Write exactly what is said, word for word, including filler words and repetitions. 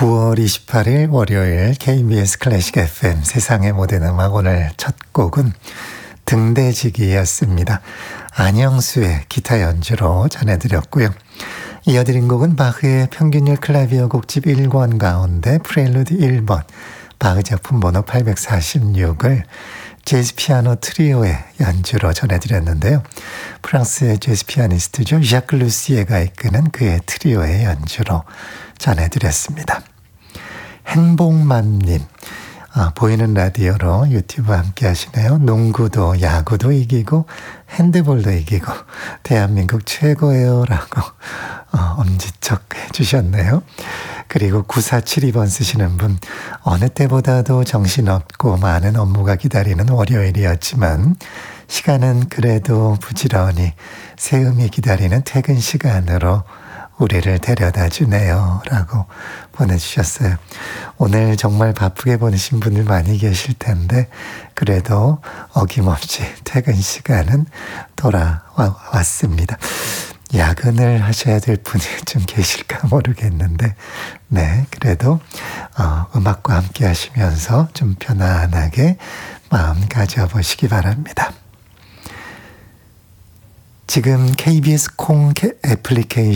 구월 이십팔일 월요일 케이비에스 클래식 에프엠 세상의 모든 음악, 오늘 첫 곡은 등대지기였습니다. 안영수의 기타 연주로 전해드렸고요. 이어드린 곡은 바흐의 평균율 클라비어 곡집 일 권 가운데 프렐루드 일 번, 바흐 작품 번호 팔백사십육을 재즈 피아노 트리오의 연주로 전해드렸는데요. 프랑스의 재즈 피아니스트죠. ዣ크 루시에가 이끄는 그의 트리오의 연주로 전해드렸습니다. 행복맘님, 아, 보이는 라디오로 유튜브 함께 하시네요. 농구도 야구도 이기고 핸드볼도 이기고 대한민국 최고예요 라고 어, 엄지척 해주셨네요. 그리고 구사칠이 번 쓰시는 분, 어느 때보다도 정신없고 많은 업무가 기다리는 월요일이었지만 시간은 그래도 부지런히 세음이 기다리는 퇴근 시간으로 우리를 데려다 주네요 라고 보내주셨어요. 오늘 정말 바쁘게 보내신 분들 많이 계실 텐데 그래도 어김없이 퇴근 시간은 돌아왔습니다. 야근을 하셔야 될 분이 좀 계실까 모르겠는데 네, 그래도 어, 음악과 함께 하시면서 좀 편안하게 마음 가져보시기 바랍니다. 지금 케이비에스 콩 애플리케이션